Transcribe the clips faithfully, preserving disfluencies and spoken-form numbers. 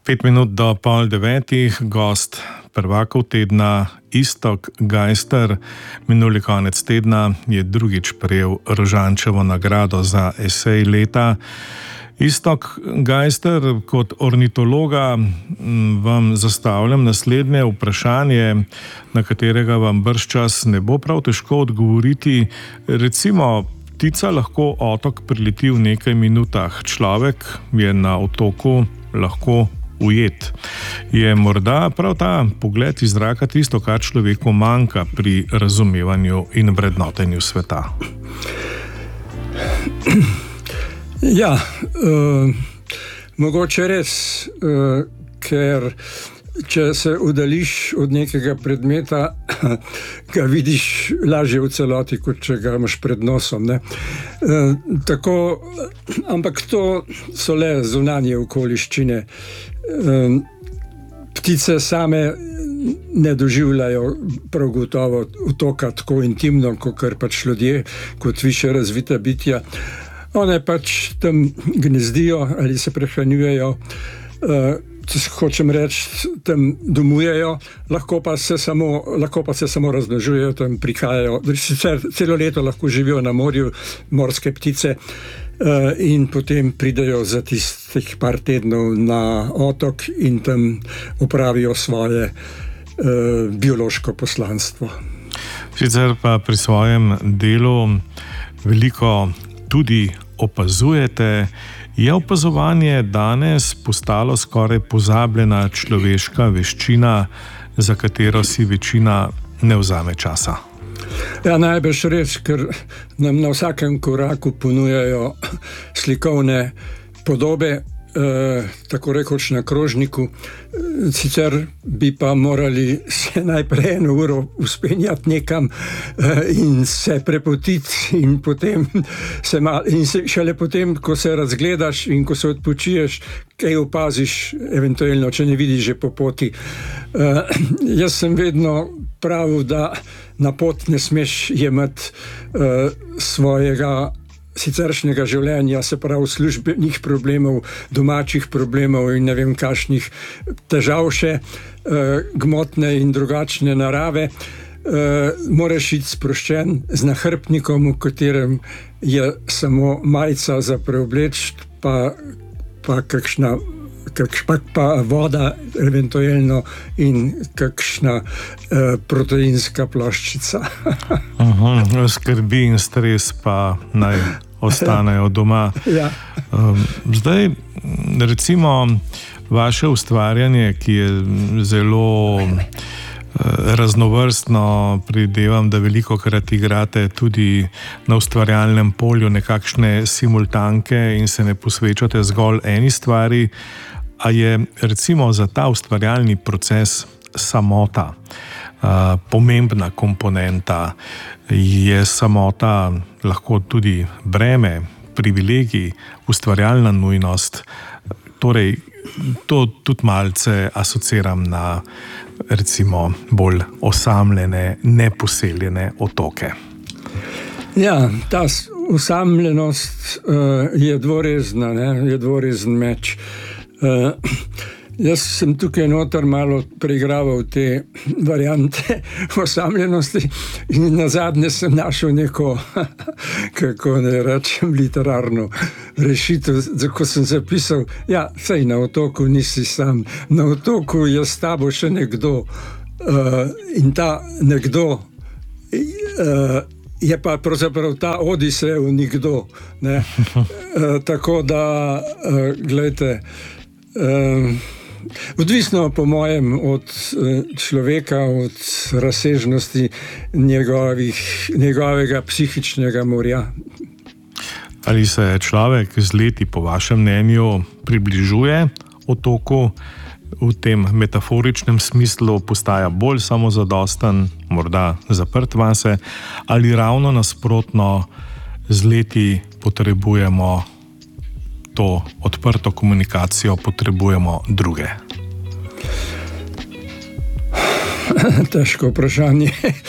Pet minut do pol devetih, gost prvakov tedna Iztok Gajster. Minuli konec tedna je drugič prejel Rožančevo nagrado za esej leta. Iztok Gajster, kot ornitologa vam zastavljam naslednje vprašanje, na katerega vam bržčas ne bo prav težko odgovoriti. Recimo, ptica lahko otok prileti v nekaj minutah, človek je na otoku lahko ujet. Je morda prav ta pogled iz zraka tisto, kar človeku manjka pri razumevanju in vrednotenju sveta? Ja, uh, mogoče res, uh, ker če se udališ od nekega predmeta, ga vidiš lažje v celoti, kot če ga imaš pred nosom. Ne? Uh, tako, ampak to so le zunanje okoliščine. Uh, ptice same ne doživljajo prav gotovo otoka tako intimno, kot pač ljudje, kot više razvita bitja. One pač tam gnezdijo ali se prehranjujejo, uh, hočem reči, tam domujejo, lahko pa se samo, lahko pa se samo razmnožujejo, tam prihajajo. Sicer celo leto lahko živijo na morju, morske ptice, uh, in potem pridejo za tistih par tednov na otok in tam opravijo svoje uh, biološko poslanstvo. Sicer pa pri svojem delu veliko tudi opazujete. Je opazovanje danes postalo skoraj pozabljena človeška veščina, za katero si večina ne vzame časa? Ja, najbrž res, ker nam na vsakem koraku ponujajo slikovne podobe, eh, tako rekoč na krožniku. Sicer bi pa morali se najprej eno uro uspenjati nekam eh, in se prepotiti in potem se mal, in se, šele potem, ko se razgledaš in ko se odpočiješ, kaj opaziš, eventualno, če ne vidiš že po poti. Eh, jaz sem vedno pravil, da na pot ne smeš jemati eh, svojega siceršnjega življenja, se pravi službenih problemov, domačih problemov in ne vem kakšnih težav še, eh, gmotne in drugačne narave. Eh, moraš iti sproščen z nahrbtnikom, v katerem je samo majica za preobleč, pa, pa kakšna kakšna pa voda eventualno in kakšna eh, proteinska ploščica. Aha, skrbi in stres pa naj ostanejo doma. Ja. Um, zdaj, recimo, vaše ustvarjanje, ki je zelo uh, raznovrstno, pridevam, da veliko krat igrate tudi na ustvarjalnem polju nekakšne simultanke in se ne posvečate zgolj eni stvari. A je recimo za ta ustvarjalni proces samota uh, pomembna komponenta? Je samota lahko tudi breme, privilegij, ustvarjalna nujnost? Torej, to tudi malce asociiram na recimo bolj osamljene, neposeljene otoke. Ja, ta osamljenost uh, je dvorezna, ne? Je dvorezen meč. Uh, jaz sem tukaj noter malo preigraval te variante osamljenosti in nazadnje sem našel neko, kako ne rečem, literarno rešitev, ko sem zapisal, ja, sej na otoku nisi sam, na otoku je s tabo še nekdo, uh, in ta nekdo uh, je pa pravzaprav ta Odisejev nikdo, ne? Uh, tako da, uh, glejte, Uh, odvisno po mojem od uh, človeka, od razsežnosti njegovih, njegovega psihičnega morja. Ali se človek z leti po vašem mnenju približuje otoku, v tem metaforičnem smislu postaja bolj samozadosten, morda zaprt vase, ali ravno nasprotno, z leti potrebujemo to odprto komunikacijo, potrebujemo druge? Težko vprašanje.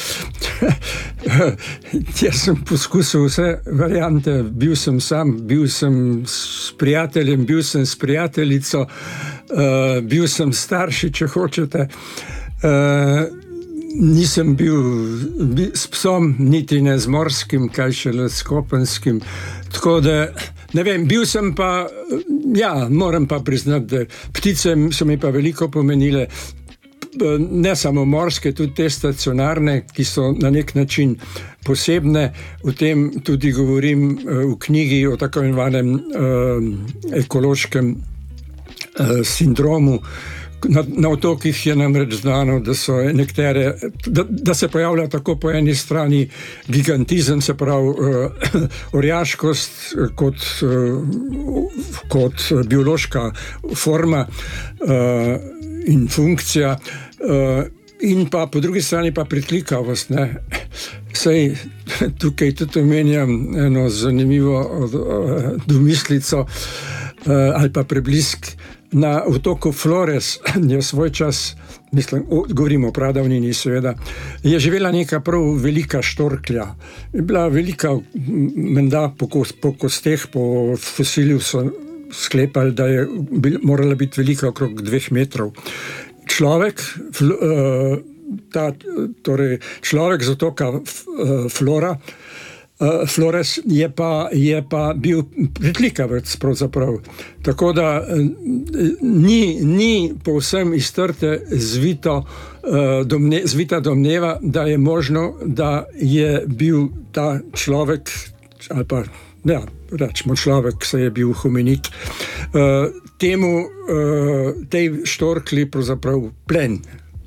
Jaz sem poskusil vse variante, bil sem sam, bil sem s prijateljem, bil sem s prijateljico, uh, bil sem starši, če hočete. Uh, nisem bil, bil s psom, niti ne z morskim, kaj šele s kopenskim. Tako da, ne vem, bil sem pa, ja, moram pa priznati, da ptice so mi pa veliko pomenile, ne samo morske, tudi te stacionarne, ki so na nek način posebne. O tem tudi govorim v knjigi o tako imenovanem uh, ekološkem uh, sindromu. Na, na otokih je namreč znano, da so nekatere, da, da se pojavlja tako po eni strani gigantizem, se pravi uh, orjaškost kot, uh, kot biološka forma uh, in funkcija, uh, in pa po drugi strani pa pritlikavost. Ne? Sej tukaj tudi omenjam eno zanimivo uh, domislico uh, ali pa preblisk. Na otoku Flores je svoj čas, mislim, govorimo o pradavnini seveda, je živela neka prav velika štorklja. Je bila velika, menda po, po kosteh, po fosilju so sklepali, da je bil, morala biti velika okrog dveh metrov. Človek, fl, uh, ta, torej človek z otoka uh, Flora, Uh, Flores je pa, je pa bil pritlikavec pravzaprav. Tako da uh, ni, ni povsem iztrte zvito, uh, domne, zvita domneva, da je možno, da je bil ta človek, ali pa ja, rečemo človek, se je bil hominid, uh, temu, uh, tej štorkli pravzaprav plen.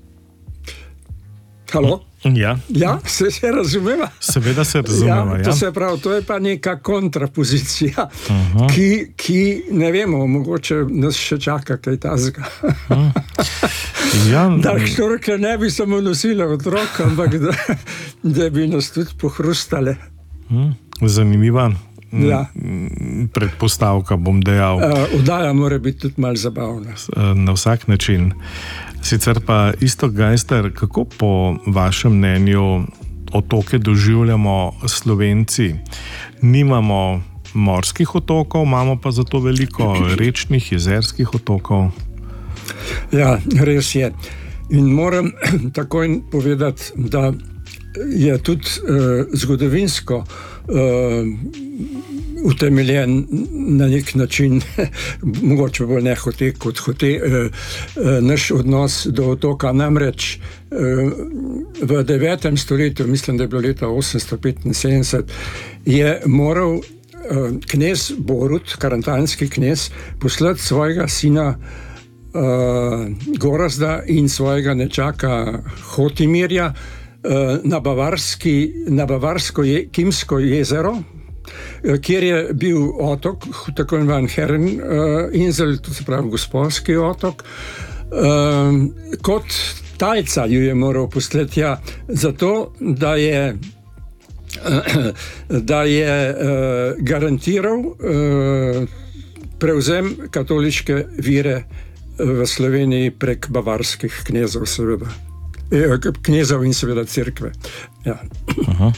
Halo? Ja, ja se, se razumeva. Seveda se razumeva. Ja, to, se pravi, to je pa neka kontrapozicija, uh-huh. ki, ki, ne vemo, mogoče nas še čaka kaj tazga. Uh-huh. Ja, da štorke ne bi samo nosile otrok, ampak da, da bi nas tudi pohrustale. Uh-huh. Zanimiva ja. predpostavka, bom dejal. Uh, Oddaja mora biti tudi malo zabavna. Na vsak način. Sicer pa Iztok Gajser, kako po vašem mnenju otoke doživljamo Slovenci? Nimamo morskih otokov, imamo pa zato veliko rečnih, jezerskih otokov. Ja, res je. In moram takoj povedati, da je tudi uh, zgodovinsko uh, utemeljen na nek način, mogoče bolj ne hote kot hote, eh, eh, naš odnos do otoka. Namreč eh, v devetem stoletju, mislim, da je bilo leta osemsto petinsedemdeset, je moral eh, knez Borut, karantanski knez, poslati svojega sina eh, Gorazda in svojega nečaka Hotimirja eh, na, bavarski, na bavarsko je, Kimsko jezero, kjer je bil otok, tako imenovan Herren uh, Insel, to se pravi gospodski otok. Uh, kot talca ju je moral poslati, ja, zato, da je, uh, da je uh, garantiral uh, prevzem katoliške vire v Sloveniji prek bavarskih knezov, seveda. E, knezov in seveda cerkve. Ja. Aha.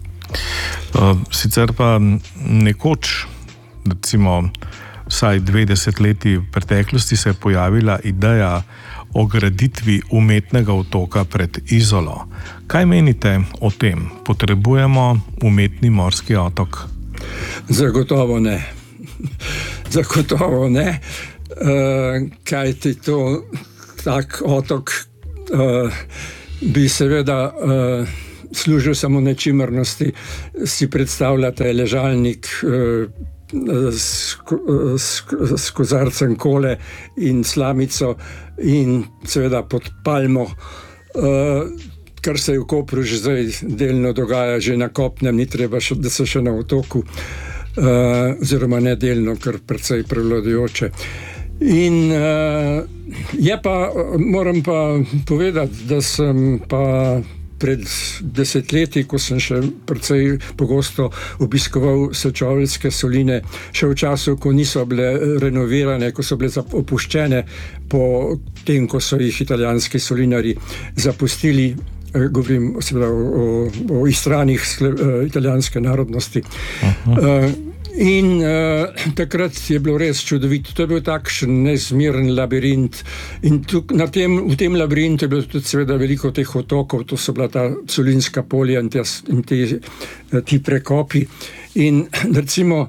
Sicer pa nekoč, recimo vsaj dve desetletji v preteklosti, se je pojavila ideja o graditvi umetnega otoka pred Izolo. Kaj menite o tem? Potrebujemo umetni morski otok? Zagotovo ne. Zagotovo ne. Uh, kaj ti to, tak otok uh, bi seveda uh, služil samo nečimrnosti. Si predstavljate ležalnik uh, s, s, s kozarcem kole in slamico in seveda pod palmo, uh, kar se je v Kopru že zdaj delno dogaja, že na kopnem, ni treba, še, da se še na otoku, uh, oziroma ne delno, kar precej prevladujoče. In uh, je pa, moram pa povedati, da sem pa pred desetletji, ko sem še precej pogosto obiskoval Sečoveljske soline, še v času, ko niso bile renovirane, ko so bile opuščene po tem, ko so jih italijanski solinari zapustili, govorim seveda o, o, o istranih italijanske narodnosti. Uh-huh. In uh, takrat je bilo res čudovito. To je bil takšen nezmeren labirint. In tuk, na tem, v tem labirintu je bilo tudi seveda veliko teh otokov, to so bila ta Colinska polja in, te, in te, ti prekopi. In recimo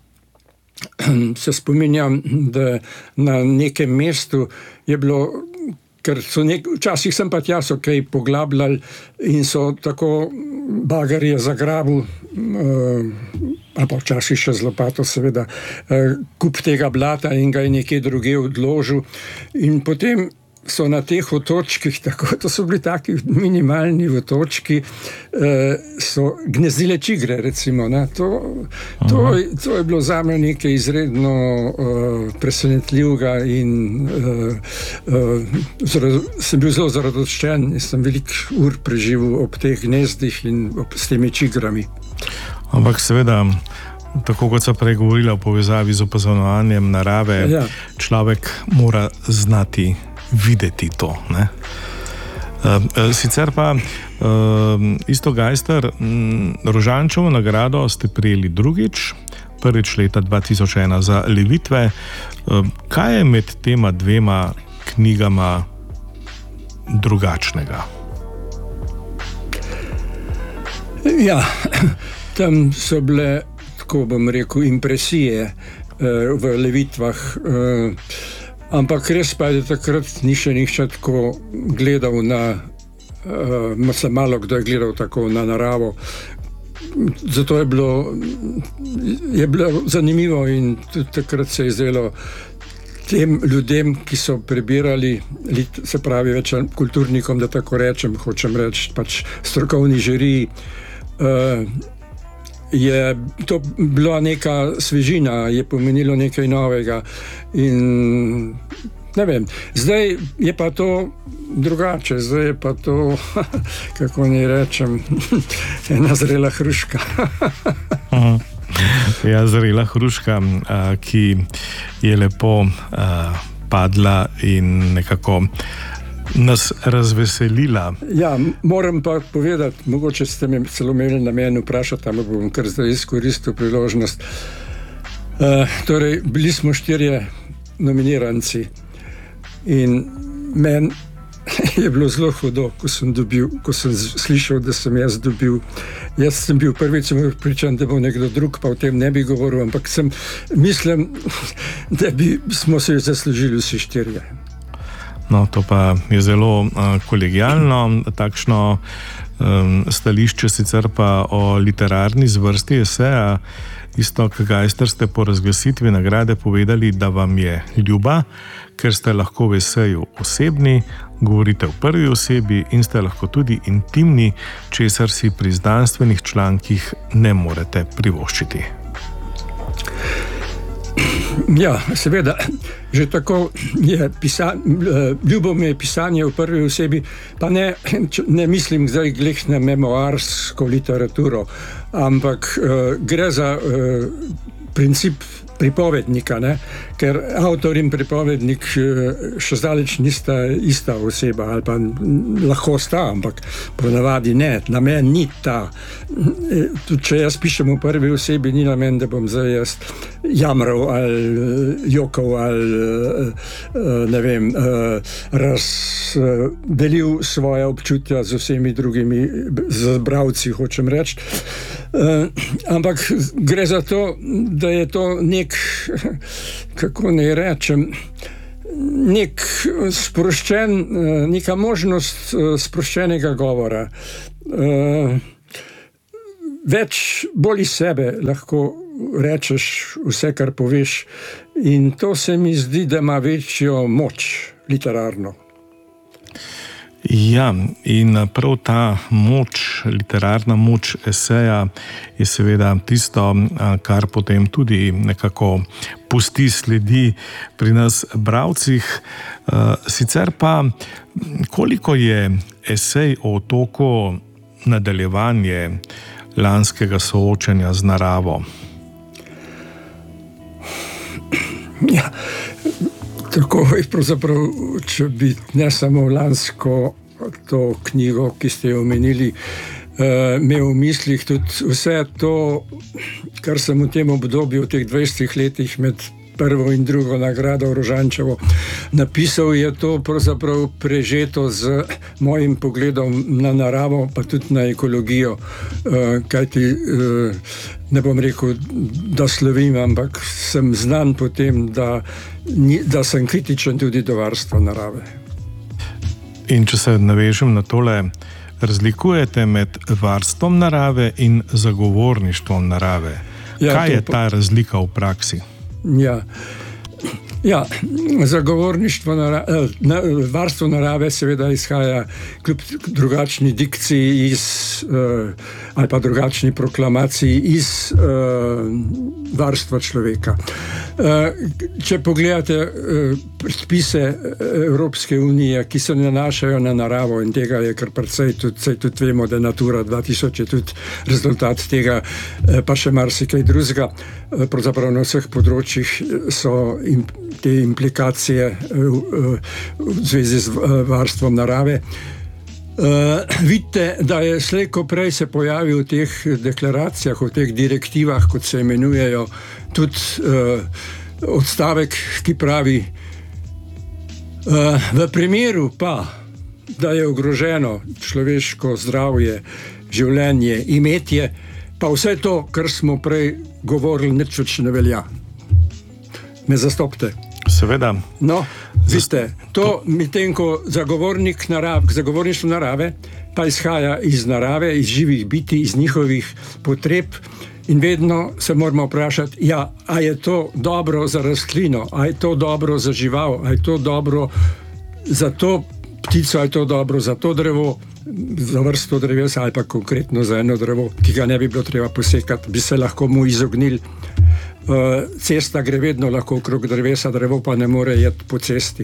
se spominjam, da na nekem mestu je bilo, ker so nek, včasih sem pa tja so kaj poglabljali in so tako bagarje zagrabil, uh, ali pa včasih še z lopato seveda, uh, kup tega blata in ga je nekje druge odložil. In potem so na teh otočkih, tako, to so bili taki minimalni otočki, uh, so gnezdile čigre, recimo. Ne? To, to, to je bilo zame nekaj izredno uh, presenetljivega in uh, uh, zara, sem bil zelo zaradoščen in sem veliko ur preživel ob teh gnezdih in ob, s temi čigrami. Ampak seveda, tako kot so prej govorili o povezavi z opazovanjem narave, ja. Človek mora znati videti to. Ne? Sicer pa isto Geister, Rožančevo nagrado ste prijeli drugič, prvič leta dva tisoč ena za Levitve. Kaj je med tema dvema knjigama drugačnega? Ja, tam so bile, tako bom rekel, impresije v Levitvah. Ampak res pa je, takrat ni še nihče tako gledal na, uh, se malo kdo je gledal tako na naravo. Zato je bilo, je bilo zanimivo in tudi takrat se je zdelo tem ljudem, ki so prebirali, se pravi več kulturnikom, da tako rečem, hočem reči, pač strokovni žiriji, uh, je to bila neka svežina, je pomenilo nekaj novega in ne vem, zdaj je pa to drugače, zdaj je pa to, kako naj rečem, ena zrela hruška. Ja, zrela hruška, ki je lepo padla in nekako nas razveselila. Ja, moram pa povedati, mogoče ste me celo imeli na meni vprašati, ampak bom kar zdaj izkoristil priložnost. Uh, torej, bili smo štirje nominiranci in meni je bilo zelo hudo, ko sem dobil, ko sem slišal, da sem jaz dobil. Jaz sem bil prvič pričan, da bo nekdo drug, pa o tem ne bi govoril, ampak sem, mislim, da bi smo se zaslužili vsi štirje. No, to pa je zelo uh, kolegijalno, takšno um, stališče, sicer pa o literarni zvrsti eseja. Iztok Geister, ste po razglasitvi nagrade povedali, da vam je ljuba, ker ste lahko v eseju osebni, govorite v prvi osebi in ste lahko tudi intimni, česar si pri znanstvenih člankih ne morete privoščiti. Ja, seveda, že tako je pisanje, ljubo mi je pisanje v prvi osebi, pa ne, ne mislim zdaj glih na memoarsko literaturo, ampak uh, gre za uh, princip pripovednika, ne? Ker avtor in pripovednik še zdaleč nista ista oseba, ali pa lahko sta, ampak ponavadi ne, namen ni ta. Tudi če jaz pišem v prvi osebi, ni namen, da bom zdaj jaz jamral ali jokal ali ne vem, razdelil svoje občutja z vsemi drugimi z bralci, hočem reči. Ampak gre za to, da je to nek, kako naj rečem, nek sproščen, neka možnost sproščenega govora. Več bolj iz sebe lahko rečeš vse, kar poveš, in to se mi zdi, da ima večjo moč literarno. Ja, in prav ta moč, literarna moč eseja je seveda tisto, kar potem tudi nekako pusti sledi pri nas bralcih. Sicer pa, koliko je esej o otoku nadaljevanje lanskega soočenja z naravo? Ja, tako je pravzaprav, če bi ne samo lansko to knjigo, ki ste jo omenili, imel v mislih tudi vse to, kar sem v tem obdobju, v teh dvajsetih letih med prvo in drugo nagrado Rožančevo napisal, je to pravzaprav prežeto z mojim pogledom na naravo, pa tudi na ekologijo. Kajti ne bom rekel, da slovim, ampak sem znan po tem, da, da sem kritičen tudi do varstva narave. In če se navežem na tole, razlikujete med varstvom narave in zagovorništvom narave. Ja, kaj je ta razlika v praksi? Ja, ja zagovorništvo narave, na, varstvo narave seveda izhaja kljub drugačni dikciji iz, uh, ali pa drugačni proklamaciji iz uh, varstva človeka. Uh, če pogledate uh, predpise Evropske unije, ki se nanašajo na naravo, in tega je kar precej, tudi, tudi vemo, da Natura dva tisoč je tudi rezultat tega, uh, pa še marsikaj drugega, uh, pravzaprav na vseh področjih so im, te implikacije uh, uh, v zvezi z uh, varstvom narave. Uh, vidite, da je slej ko prej se pojavil v teh deklaracijah, v teh direktivah, kot se imenujejo, tudi uh, odstavek, ki pravi, uh, v primeru pa, da je ogroženo človeško zdravje, življenje, imetje, pa vse to, kar smo prej govorili, nič več ne velja. Me zastopite? Seveda. No, veste, to medtem ko zagovornik narave, zagovorništvo narave pa izhaja iz narave, iz živih bitij, iz njihovih potreb, in vedno se moramo vprašati, ja, a je to dobro za rastlino, a je to dobro za žival, a je to dobro za to ptico, a je to dobro za to drevo, za vrsto drevesa, ali pa konkretno za eno drevo, ki ga ne bi bilo treba posekati, bi se lahko mu izognili. Uh, cesta gre vedno lahko okrog drevesa, drevo pa ne more jeti po cesti.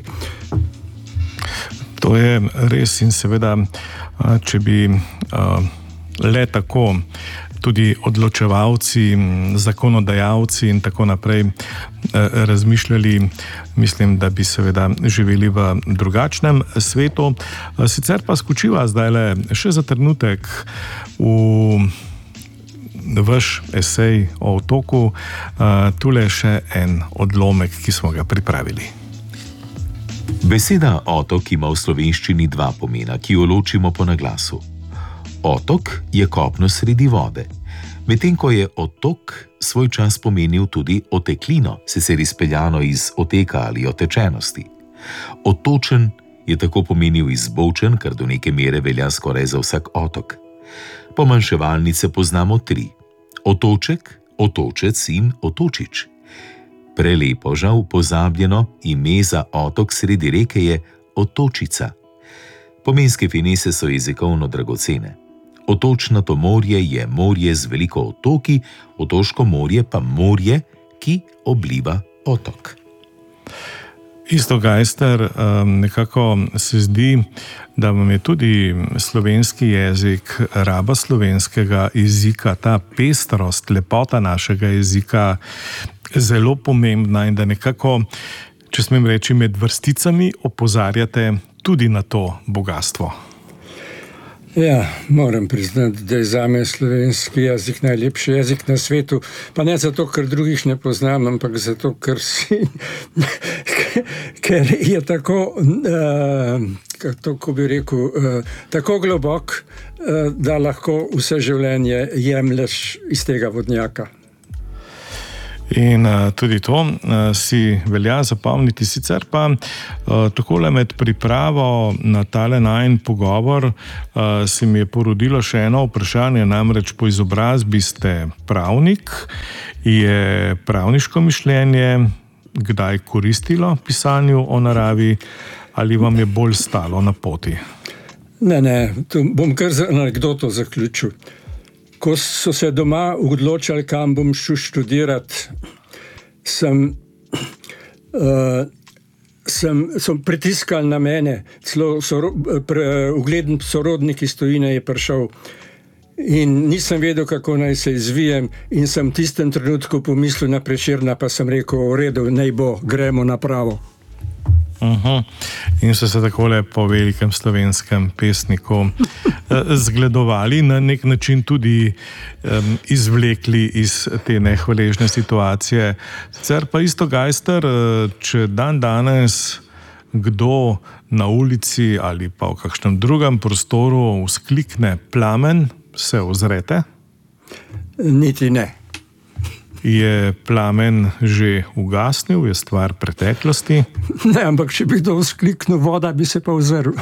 To je res, in seveda, če bi le tako tudi odločevalci, zakonodajalci in tako naprej razmišljali, mislim, da bi seveda živeli v drugačnem svetu. Sicer pa skočiva zdajle še za trenutek v vaš esej o otoku, tule še en odlomek, ki smo ga pripravili. Beseda otok ima v slovenščini dva pomena, ki jo ločimo po naglasu. Otok je kopno sredi vode, medtem ko je otok svoj čas pomenil tudi oteklino, sicer izpeljano iz oteka ali otečenosti. Otočen je tako pomenil izbočen, kar do neke mere velja skoraj za vsak otok. Pomanjševalnice poznamo tri: otoček, otočec in otočič. Prelepo, žal pozabljeno ime za otok sredi reke je otočica. Pomenske finese so jezikovno dragocene. Otočnato morje je morje z veliko otoki, otoško morje pa morje, ki obliva otok. Isto, Gajster, nekako se zdi, da vam je tudi slovenski jezik, raba slovenskega jezika, ta pestrost, lepota našega jezika zelo pomembna in da nekako, če smem reči, med vrsticami opozarjate tudi na to bogatstvo. Ja, moram priznati, da je zame slovenski jezik najlepši jezik na svetu, pa ne zato, ker drugih ne poznam, ampak zato, ker si, ker je tako, uh, kako bi rekel, uh, tako globok, uh, da lahko vse življenje jemlješ iz tega vodnjaka. In uh, tudi to uh, si velja zapomniti. Sicer pa uh, takole med pripravo na tale najin pogovor uh, se mi je porodilo še eno vprašanje, namreč po izobrazbi ste pravnik. Je pravniško mišljenje kdaj koristilo pisanju o naravi ali vam je bolj stalo na poti? Ne, ne, to bom kar za anekdoto zaključil. Ko so se doma odločali, kam bom šel študirati, sem, uh, sem, sem pritiskal na mene, celo soro, pre, ugleden sorodnik iz tujine je prišel in nisem vedel, kako naj se izvijem, in sem v tistem trenutku pomislil na Prešerna, pa sem rekel, v redu, naj bo, gremo na pravo. Uh-huh. In so se takole po velikem slovenskem pesniku zgledovali, na nek način tudi um, izvlekli iz te nehvaležne situacije. Sicer pa isto Geister, če dan danes kdo na ulici ali pa v kakšnem drugem prostoru vzklikne plamen, se ozrete? Niti ne. Je plamen že ugasnil, je stvar preteklosti? Ne, ampak če bi kdo vzkliknil voda, bi se pa ozrl.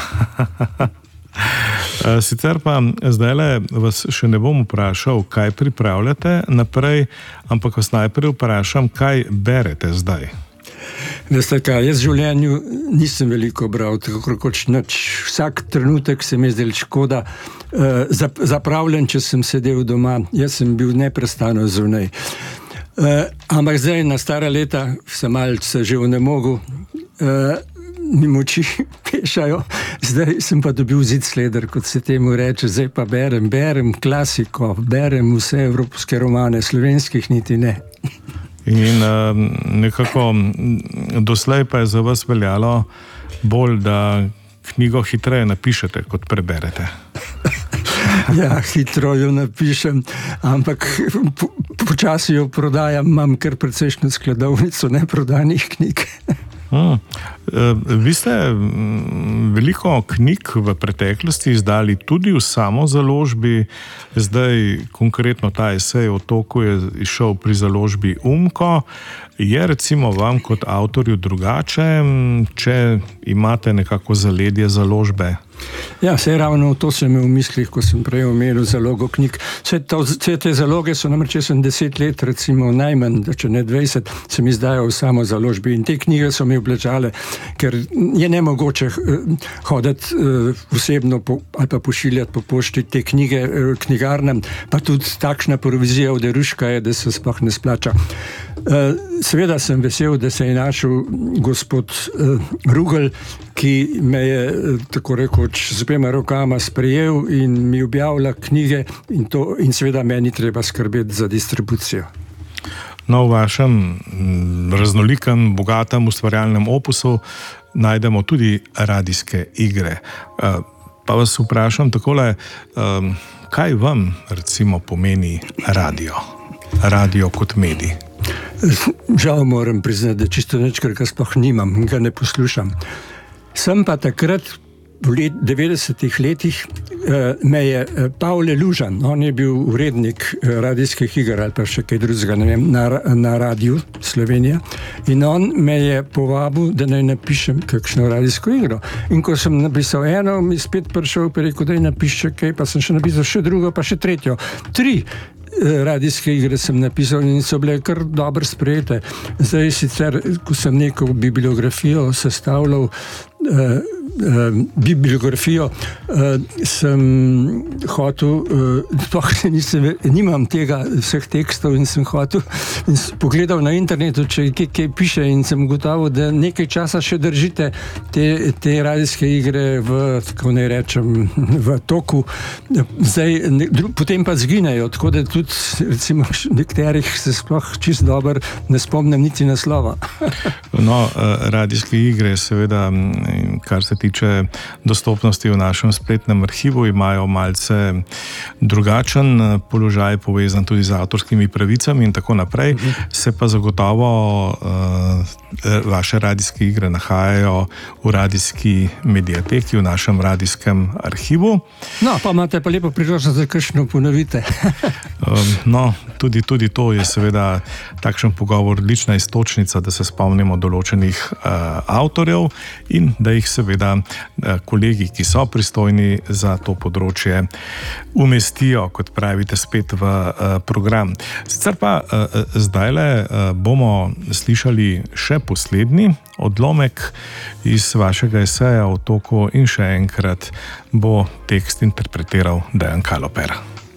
Sicer pa zdajle vas še ne bom vprašal, kaj pripravljate naprej, ampak vas najprej vprašam, kaj berete zdaj. Veste kaj, jaz v življenju nisem veliko bral, tako kot nič. Vsak trenutek se mi je zdel škoda. Uh, zapravljen, če sem sedel doma, jaz sem bil neprestano zunaj. Uh, ampak zdaj na stara leta sem malce že onemogel, uh, mi moči pešajo, zdaj sem pa dobil zidsleder, kot se temu reče, zdaj pa berem, berem klasiko, berem vse evropske romane, slovenskih niti ne. In uh, nekako doslej pa je za vas veljalo bolj, da knjigo hitreje napišete, kot preberete. Ja, hitro jo napišem, ampak po, počasi jo prodajam, imam kar precejšnjo skladovnico neprodanih knjig. Hmm. Vi ste veliko knjig v preteklosti izdali tudi v samozaložbi, zdaj konkretno ta esej o Otoku je išel pri založbi Umko. Je recimo vam kot avtorju drugače, če imate nekako zaledje založbe? Ja, saj ravno to sem imel v mislih, ko sem prej omenil zalogo knjig. Vse, to, vse te zaloge so namreč, če sem deset let, recimo najmanj, če ne dvajset, sem izdajal v samo založbi in te knjige so mi obležale, ker je nemogoče uh, hoditi uh, osebno po, ali pa pošiljati po pošti te knjige uh, knjigarnam, pa tudi takšna provizija od Deruška je, da se sploh ne splača. Uh, seveda sem vesel, da se je našel gospod uh, Rugel, ki me je, tako rekoč, z obema rokama sprejel in mi objavlja knjige in, to, in seveda meni treba skrbeti za distribucijo. No, v vašem raznolikem, bogatem ustvarjalnem opusu najdemo tudi radijske igre. Pa vas vprašam takole, kaj vam recimo pomeni radio? Radio kot medij? Žal moram priznati, da čisto nič, ker ga sploh nimam in ga ne poslušam. Sem pa takrat, v devetdesetih letih, me je Pavle Lužan, on je bil urednik radijskih iger ali pa še kaj drugega, ne vem, na, na radiju Slovenija, in on me je povabil, da naj napišem kakšno radijsko igro. In ko sem napisal eno, mi spet prišel in rekel, da naj napiše kaj, pa sem še napisal še drugo, pa še tretjo. Tri radijske igre sem napisal in so bile kar dobro sprejete. Zdaj sicer, ko sem neko bibliografijo sestavljal, eh, eh, bibliografijo, eh, sem hotel, eh, nisem, nimam tega vseh tekstov in sem hotel in pogledal na internetu, če kaj, kaj piše in sem gotovo, da nekaj časa še držite te, te radijske igre v, tako ne rečem, v toku. Zdaj, ne, dru, potem pa zginejo, tako da tudi recimo nekaterih se sploh čisto dobro ne spomnim niti naslova. No, radijske igre seveda, kar se tiče dostopnosti v našem spletnem arhivu, imajo malce drugačen položaj, povezan tudi z avtorskimi pravicami in tako naprej. Uh-huh. Se pa zagotovo uh, vaše radijske igre nahajajo v radijski mediateki, v našem radijskem arhivu. No, pa imate pa lepo priložnost, da kakšno ponovite. No, tudi, tudi to je seveda takšen pogovor odlična iztočnica, da se spomnimo določenih uh, avtorjev in da jih seveda uh, kolegi, ki so pristojni za to področje, umestijo, kot pravite, spet v uh, program. Sicer pa uh, zdajle uh, bomo slišali še poslednji odlomek iz vašega eseja o Otoku in še enkrat bo tekst interpretiral Dejan Kaloper.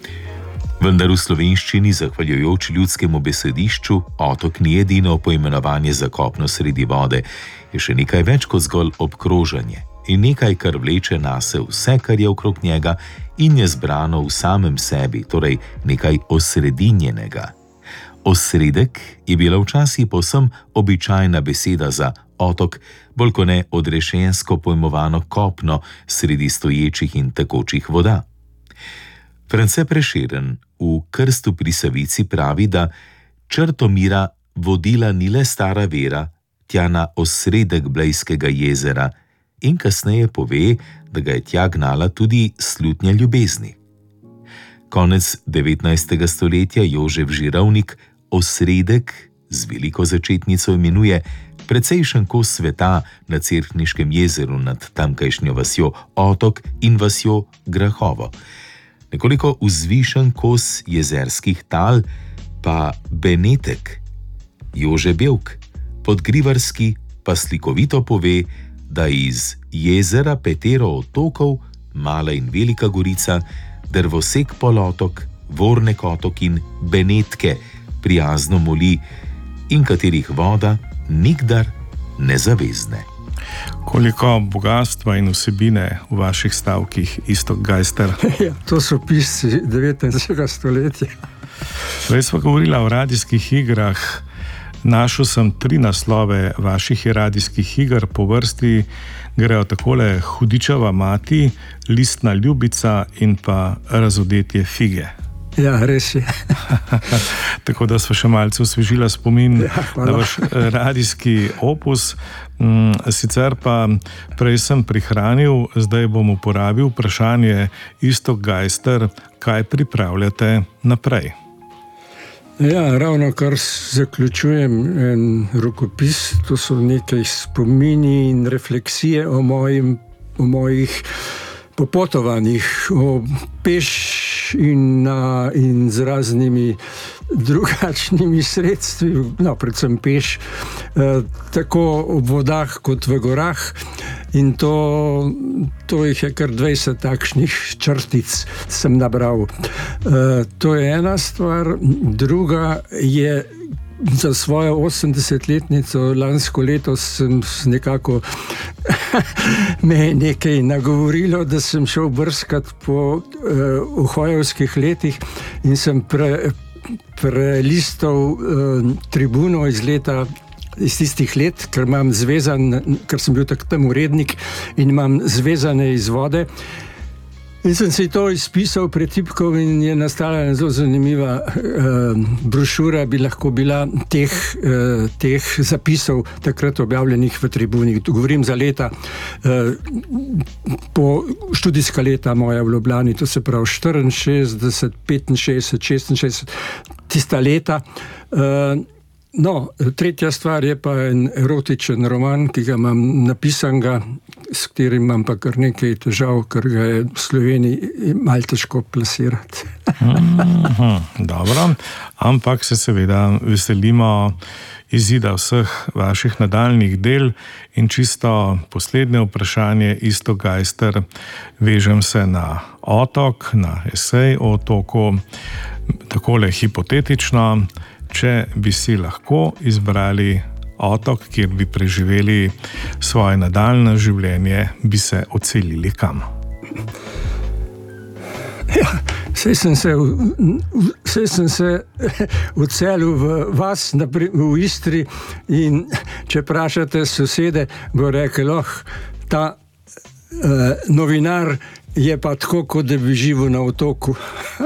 Vendar v slovenščini, zahvaljujoč ljudskemu besedišču, otok ni edino poimenovanje za kopno sredi vode, je še nekaj več kot zgolj obkrožanje in nekaj, kar vleče nase vse, kar je okrog njega in je zbrano v samem sebi, torej nekaj osredinjenega. Osredek je bila včasih povsem običajna beseda za otok, bolj kot ne odrešensko pojmovano kopno sredi stoječih in tekočih voda. France Prešeren v Krstu pri Savici pravi, da Črtomira vodila ni le stara vera, tja na osredek Blejskega jezera, in kasneje pove, da ga je tja gnala tudi slutnja ljubezni. Konec devetnajstega stoletja Jožef Žirovnik osredek z veliko začetnico imenuje precejšen kos sveta na Cerkniškem jezeru nad tamkajšnjo vasjo Otok in vasjo Grahovo. Nekoliko vzvišen kos jezerskih tal pa Benetek. Jože Bevk, podgrivarski, pa slikovito pove, da iz jezera petero otokov, Mala in Velika Gorica, Drvosek polotok, Vornek otok in Benetke prijazno moli in katerih voda nikdar ne zavezne. Koliko bogatstva in vsebine v vaših stavkih, Iztok Gajster? Ja, to so pisci devetnajstega stoletja. Prej smo govorili o radijskih igrah. Našel sem tri naslove vaših radijskih iger, po vrsti grejo takole: Hudičeva mati, Listna ljubica in pa Razodetje fige. Ja, res je. Tako da smo še malce osvežila spomin ja, na vaš radijski opus. Sicer pa prej sem prihranil, zdaj bom uporabil vprašanje, Iztok Gajster, kaj pripravljate naprej? Ja, ravno kar zaključujem en rokopis, to so nekaj spomini in refleksije o, mojim, o mojih popotovanjih, o peš in, na, in z raznimi drugačnimi sredstvi, no, predvsem peš, eh, tako v vodah kot v gorah. In to, to jih je kar dvajset takšnih črtic sem nabral. E, to je ena stvar. Druga je, za svojo osemdesetletnico lansko leto sem nekako me je nekaj nagovorilo, da sem šel brskat po uh, Hojevskih letih in sem pre, prelistal uh, tribuno iz leta iz tistih let, ker imam zvezan, ker sem bil tak tam urednik in imam zvezane izvode. In sem si to izpisal, pretipkal in je nastala zelo zanimiva eh, brošura, bi lahko bila teh, eh, teh zapisov takrat objavljenih v Tribuni. Govorim za leta, eh, po študijska leta moja v Ljubljani, to se pravi štiriinšestdeset, petinšestdeset, šestinšestdeset, tista leta. Eh, No, tretja stvar je pa en erotičen roman, ki ga imam napisanega, s katerim imam pa kar nekaj težav, ker ga je v Sloveniji malo težko plasirati. mm-hmm, dobro, ampak se seveda veselimo izida vseh vaših nadaljnih del in čisto poslednje vprašanje, Iztok Gajster, vežem se na otok, na esej o otoku, takole hipotetično. Če bi si lahko izbrali otok, kjer bi preživeli svoje nadaljnje življenje, bi se odselili kam? Ja, saj sem se, saj sem se odselil v vas, v Istri, in če vprašate sosede, bo rekel, oh, ta uh, novinar je pa tako, kot da bi živel na otoku.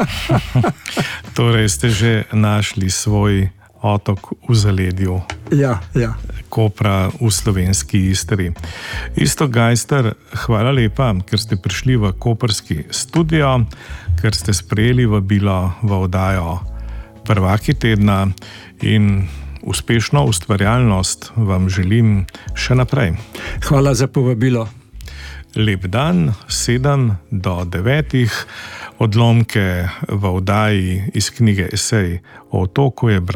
Torej ste že našli svoj otok v zaledju ja, ja. Kopra v slovenski Istri. Iztok Gajster, hvala lepa, ker ste prišli v koprski studio, ker ste sprejeli vabilo v oddajo Prvaki tedna in uspešno ustvarjalnost vam želim še naprej. Hvala za povabilo. Lep dan, sedem do devetih, odlomke v oddaji iz knjige Esej o otoku je bral